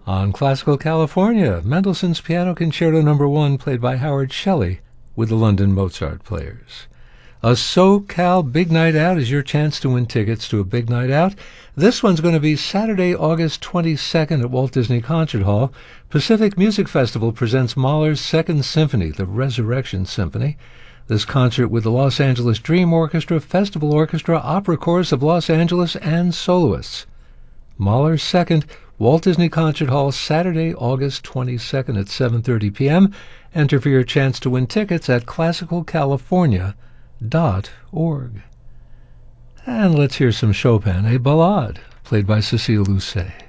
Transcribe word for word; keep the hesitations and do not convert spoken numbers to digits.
On Classical California, Mendelssohn's Piano Concerto Number One, played by Howard Shelley with the London Mozart Players. A SoCal Big Night Out is your chance to win tickets to a big night out. This one's going to be Saturday, August twenty-second at Walt Disney Concert Hall. Pacific Music Festival presents Mahler's Second Symphony, the Resurrection Symphony. This concert with the Los Angeles Dream Orchestra, Festival Orchestra, Opera Chorus of Los Angeles, and soloists. Mahler's Second, Walt Disney Concert Hall, Saturday, August twenty-second at seven thirty p.m. Enter for your chance to win tickets at classical california dot org. And let's hear some Chopin, a ballade played by Cécile Lousset.